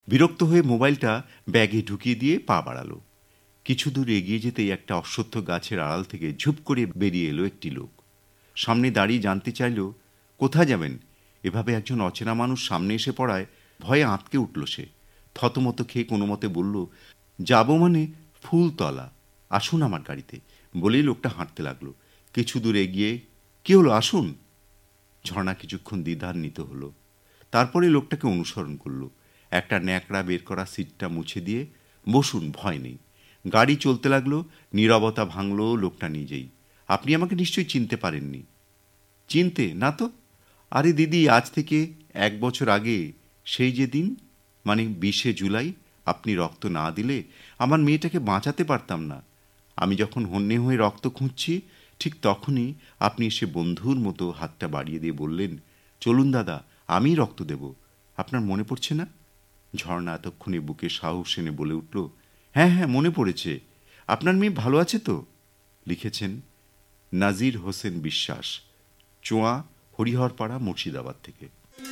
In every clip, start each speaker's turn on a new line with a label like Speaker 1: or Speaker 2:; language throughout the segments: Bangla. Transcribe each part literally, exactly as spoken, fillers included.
Speaker 1: বিরক্ত হয়ে মোবাইলটা ব্যাগে ঢুকিয়ে দিয়ে পা বাড়ালো। কিছু দূর এগিয়ে যেতেই একটা অশ্বত্থ গাছের আড়াল থেকে ঝুপ করে বেরিয়ে এলো একটি লোক। সামনে দাঁড়িয়ে জানতে চাইল, কোথায় যাবেন? এভাবে একজন অচেনা মানুষ সামনে এসে পড়ায় ভয়ে আঁতকে উঠল সে। থতমত খেয়ে কোনো মতে বলল, যাব মানে ফুলতলা, আসুন আমার গাড়িতে, বলেই লোকটা হাঁটতে লাগলো। কিছু দূর এগিয়ে, কি হলো, আসুন। ঝর্ণা কিছুক্ষণ দ্বিধান্বিত হলো, তারপরে লোকটাকে অনুসরণ করল। একটা ন্যাকড়া বের করা সিটটা মুছে দিয়ে, বসুন, ভয় নেই। গাড়ি চলতে লাগলো। নীরবতা ভাঙল লোকটা নিজেই। আপনি আমাকে নিশ্চয়ই চিনতে পারেননি। চিনতে না তো। আরে দিদি, আজ থেকে এক বছর আগে সেই যে দিন, মানে বিশে জুলাই, আপনি রক্ত না দিলে আমার মেয়েটাকে বাঁচাতে পারতাম না। আমি যখন হন্যে হয়ে রক্ত খুঁজছি, ঠিক তখনই আপনি এসে বন্ধুর মতো হাতটা বাড়িয়ে দিয়ে বললেন, চলুন দাদা, আমিই রক্ত দেব। আপনার মনে পড়ছে না? ঝর্ণা এতক্ষণে বুকে সাহস এনে বলে উঠল, হ্যাঁ হ্যাঁ, মনে পড়েছে। আপনার মেয়ে ভালো আছে তো? লিখেছেন নাজির হোসেন বিশ্বাস, চোয়া, হরিহরপাড়া, মুর্শিদাবাদ থেকে।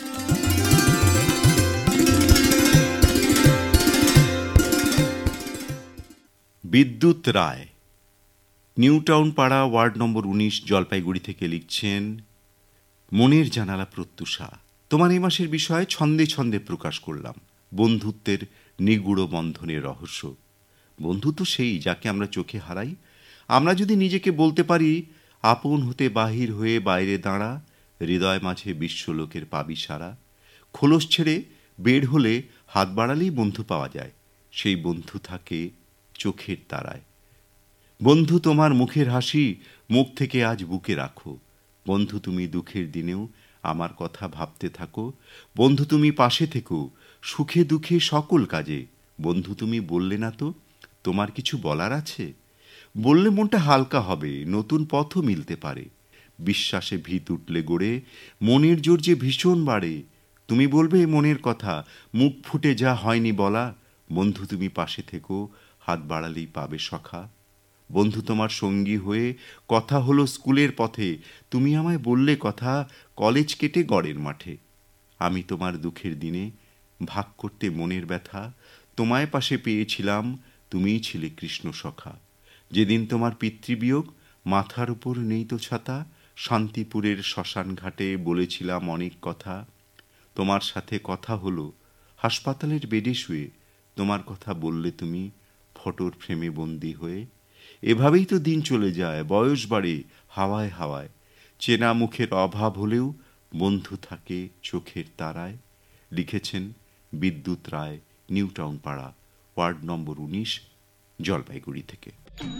Speaker 1: বিদ্যুৎ রায়, নিউ টাউন পাড়া, ওয়ার্ড নম্বর উনিশ, জলপাইগুড়ি থেকে লিখছেন, মনের জানালা প্রত্যুষা, তোমার এই মাসের বিষয়ে ছন্দে ছন্দে প্রকাশ করলাম। বন্ধুত্বের নিগুড় বন্ধনের রহস্য। বন্ধু তো সেই যাকে আমরা চোখে হারাই। আমরা যদি নিজেকে বলতে পারি, আপন হতে বাহির হয়ে বাইরে দাঁড়া, হৃদয় মাঝে বিশ্বলোকের পাবি সারা। খোলস ছেড়ে বের হলে হাত বাড়ালেই বন্ধু পাওয়া যায়। সেই বন্ধু থাকে চোখের তারায়। বন্ধু তোমার মুখের হাসি মুখ থেকে আজ বুকে রাখো। বন্ধু তুমি দুঃখের দিনেও আমার কথা ভাবতে থাকো। বন্ধু তুমি পাশে থেকো সুখে দুঃখে সকল কাজে। বন্ধু তুমি বললে না তো তোমার কিছু বলার আছে? বললে মনটা হালকা হবে, নতুন পথও মিলতে পারে। বিশ্বাসে ভিত উঠলে গড়ে মনের জোর যে ভীষণ বাড়ে। তুমি বলবে মনের কথা, মুখ ফুটে যা হয়নি বলা। বন্ধু তুমি পাশে থেকো, হাত বাড়ালেই পাবে সখা। বন্ধু তোমার সঙ্গী হয়ে কথা হলো স্কুলের পথে। তুমি আমায় বললে কথা কলেজ কেটে গড়ের মাঠে। আমি তোমার দুঃখের দিনে ভাগ করতে মনের ব্যথা। তোমায় পাশে পেয়েছিলাম, তুমিই ছিলে কৃষ্ণ সখা। যেদিন তোমার পিতৃবিয়োগ, মাথার উপর নেই তো ছাতা। শান্তিপুরের শ্মশান ঘাটে বলেছিলাম অনেক কথা। তোমার সাথে কথা হলো হাসপাতালের বেডে শুয়ে। তোমার কথা বললে তুমি ফটোর ফ্রেমে বন্দি হয়ে। এভাবেই তো দিন চলে যায়, বয়স বাড়ে হাওয়ায় হাওয়ায়। চেনা মুখের অভাব হলেও বন্ধু থাকে চোখের তারায়। লিখেছেন বিদ্যুৎ রায়, নিউ টাউন পাড়া, ওয়ার্ড নম্বর উনিশ, জলপাইগুড়ি থেকে।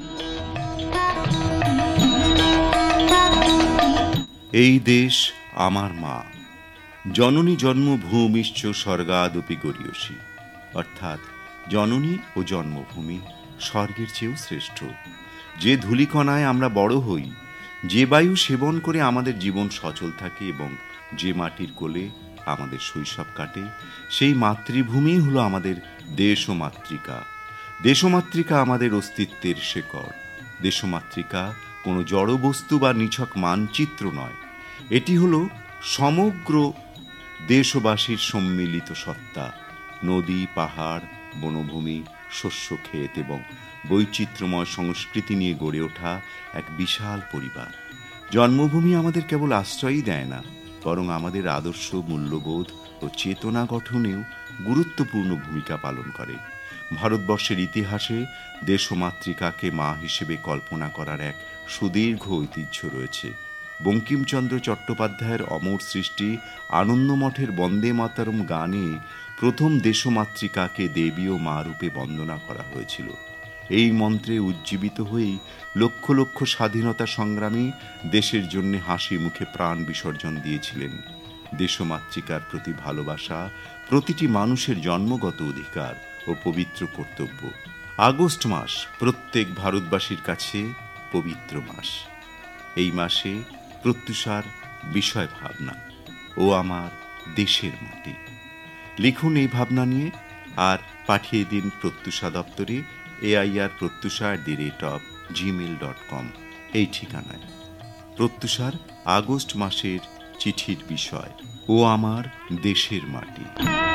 Speaker 1: এই দেশ আমার মা, জননী জন্মভূমিশ্চ স্বর্গাদপি গরীয়সী। অর্থাৎ জননী ও জন্মভূমি স্বর্গের চেয়েও শ্রেষ্ঠ। যে ধূলিকণায় আমরা বড় হই, যে বায়ু সেবন করে আমাদের জীবন সচল থাকে এবং যে মাটির কোলে আমাদের শৈশব কাটে, সেই মাতৃভূমি হলো আমাদের দেশ ও মাতৃকা। দেশমাতৃকা আমাদের অস্তিত্বের শেকড়। দেশমাতৃকা কোনো জড় বস্তু বা নিছক মানচিত্র নয়, এটি হলো সমগ্র দেশবাসীর সম্মিলিত সত্তা। নদী, পাহাড়, বনভূমি, শস্য ক্ষেত এবং বৈচিত্র্যময় সংস্কৃতি নিয়ে গড়ে ওঠা এক বিশাল পরিবার। জন্মভূমি আমাদের কেবল আশ্রয়ই দেয় না, বরং আমাদের আদর্শ, মূল্যবোধ ও চেতনা গঠনেও গুরুত্বপূর্ণ ভূমিকা পালন করে। ভারতবর্ষের ইতিহাসে দেশমাতৃকাকে মা হিসেবে কল্পনা করার এক সুদীর্ঘ ঐতিহ্য রয়েছে। বঙ্কিমচন্দ্র চট্টোপাধ্যায়ের অমর সৃষ্টি আনন্দমঠের বন্দে মাতরম গানে প্রথম দেশমাতৃকাকে দেবী ও মা রূপে বন্দনা করা হয়েছিল। এই মন্ত্রে উজ্জীবিত হয়েই লক্ষ লক্ষ স্বাধীনতা সংগ্রামী দেশের জন্য হাসি মুখে প্রাণ বিসর্জন দিয়েছিলেন। দেশমাতৃকার প্রতি ভালোবাসা প্রতিটি মানুষের জন্মগত অধিকার ও পবিত্র কর্তব্য। আগস্ট মাস প্রত্যেক ভারতবাসীর কাছে পবিত্র মাস। এই মাসে প্রত্যুষার বিষয় ভাবনা, ও আমার দেশের মাটি। লিখুন এই ভাবনা নিয়ে আর পাঠিয়ে দিন প্রত্যুষা দপ্তরে, AIR Pratyusha at the rate of Gmail dot com এই ঠিকানায়। প্রত্যুষার আগস্ট মাসের চিঠির বিষয়, ও আমার দেশের মাটি।